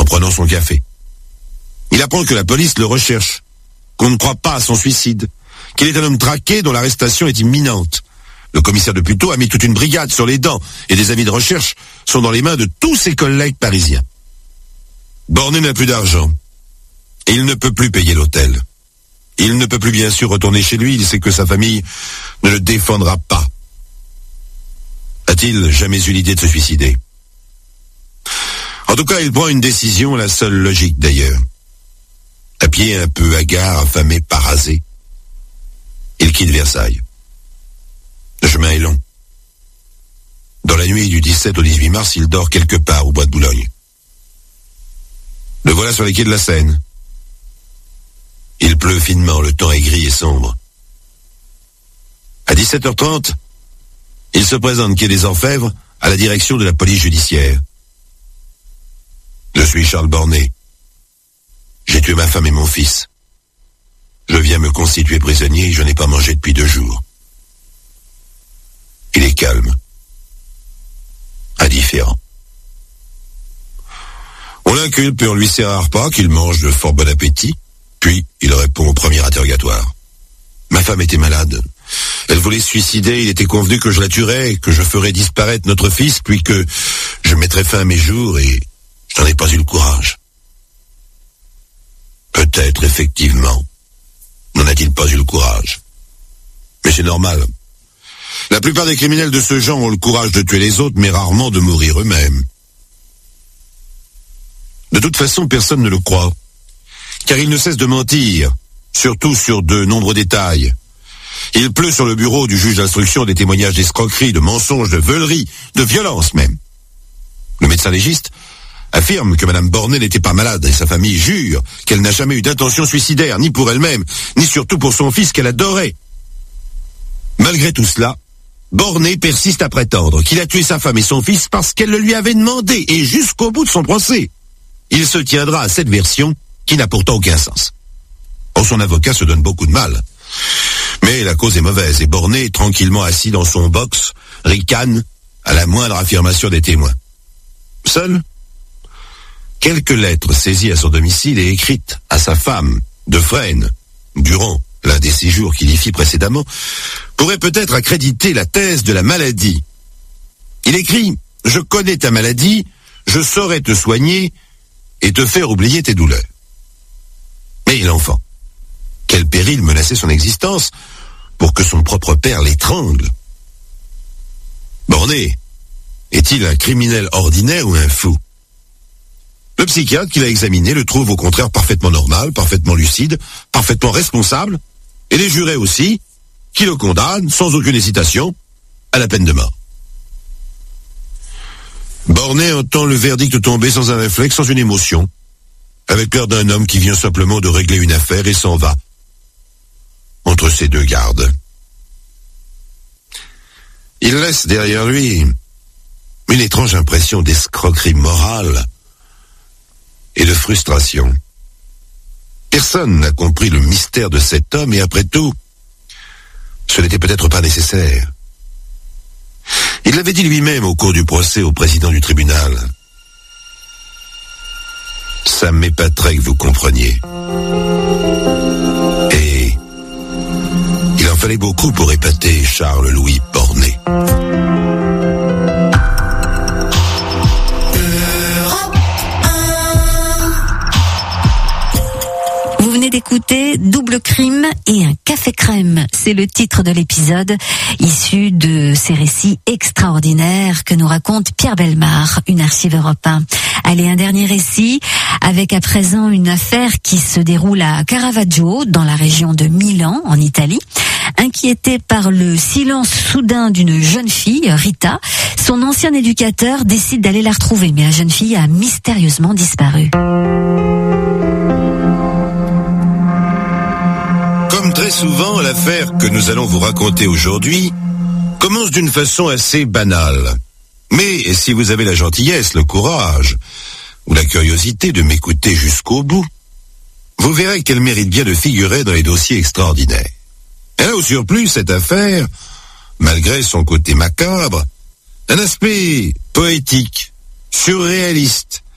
prenant son café. Il apprend que la police le recherche, qu'on ne croit pas à son suicide, qu'il est un homme traqué dont l'arrestation est imminente. Le commissaire de Puteaux a mis toute une brigade sur les dents et des avis de recherche sont dans les mains de tous ses collègues parisiens. Bornet n'a plus d'argent et il ne peut plus payer l'hôtel. Il ne peut plus bien sûr retourner chez lui, il sait que sa famille ne le défendra pas. A-t-il jamais eu l'idée de se suicider? En tout cas, il prend une décision, la seule logique d'ailleurs. À pied, un peu hagard, affamé, parasé, il quitte Versailles. Le chemin est long. Dans la nuit du 17 au 18 mars, il dort quelque part au bois de Boulogne. Le voilà sur les quais de la Seine. Il pleut finement, le temps est gris et sombre. À 17h30, il se présente quai des Orfèvres à la direction de la police judiciaire. Je suis Charles Bornet. J'ai tué ma femme et mon fils. Je viens me constituer prisonnier et je n'ai pas mangé depuis 2 jours. Il est calme. Indifférent. On l'inculpe et on lui sert un repas qu'il mange de fort bon appétit. Puis, il répond au premier interrogatoire. Ma femme était malade. Elle voulait se suicider. Il était convenu que je la tuerais, que je ferais disparaître notre fils, puis que je mettrais fin à mes jours et je n'en ai pas eu le courage. Peut-être, effectivement, n'en a-t-il pas eu le courage. Mais c'est normal. La plupart des criminels de ce genre ont le courage de tuer les autres, mais rarement de mourir eux-mêmes. De toute façon, personne ne le croit. Car il ne cesse de mentir, surtout sur de nombreux détails. Il pleut sur le bureau du juge d'instruction des témoignages d'escroquerie, de mensonges, de veuleries, de violence même. Le médecin légiste affirme que Madame Bornet n'était pas malade et sa famille jure qu'elle n'a jamais eu d'intention suicidaire, ni pour elle-même, ni surtout pour son fils qu'elle adorait. Malgré tout cela, Bornet persiste à prétendre qu'il a tué sa femme et son fils parce qu'elle le lui avait demandé, et jusqu'au bout de son procès. Il se tiendra à cette version qui n'a pourtant aucun sens. Or, son avocat se donne beaucoup de mal. Mais la cause est mauvaise et Bornet, tranquillement assis dans son box, ricane à la moindre affirmation des témoins. Seul, quelques lettres saisies à son domicile et écrites à sa femme, de Fresnes, durant l'un des séjours qu'il y fit précédemment, pourraient peut-être accréditer la thèse de la maladie. Il écrit « Je connais ta maladie, je saurais te soigner et te faire oublier tes douleurs. » Mais l'enfant, quel péril menaçait son existence pour que son propre père l'étrangle? Bornet est-il un criminel ordinaire ou un fou? Le psychiatre qui l'a examiné le trouve au contraire parfaitement normal, parfaitement lucide, parfaitement responsable, et les jurés aussi, qui le condamnent, sans aucune hésitation, à la peine de mort. Bornet entend le verdict tomber sans un réflexe, sans une émotion, avec l'air d'un homme qui vient simplement de régler une affaire et s'en va entre ses 2 gardes. Il laisse derrière lui une étrange impression d'escroquerie morale et de frustration. Personne n'a compris le mystère de cet homme et après tout, ce n'était peut-être pas nécessaire. Il l'avait dit lui-même au cours du procès au président du tribunal. Ça m'épaterait que vous compreniez. Et il en fallait beaucoup pour épater Charles-Louis Bornet. D'écouter Double Crime et un café crème. C'est le titre de l'épisode issu de ces récits extraordinaires que nous raconte Pierre Bellemare, une archive Europe 1. Allez, un dernier récit avec à présent une affaire qui se déroule à Caravaggio, dans la région de Milan, en Italie. Inquiété par le silence soudain d'une jeune fille, Rita, son ancien éducateur décide d'aller la retrouver, mais la jeune fille a mystérieusement disparu. Comme très souvent, l'affaire que nous allons vous raconter aujourd'hui commence d'une façon assez banale. Mais si vous avez la gentillesse, le courage ou la curiosité de m'écouter jusqu'au bout, vous verrez qu'elle mérite bien de figurer dans les dossiers extraordinaires. Elle a au surplus, cette affaire, malgré son côté macabre, un aspect poétique, surréaliste,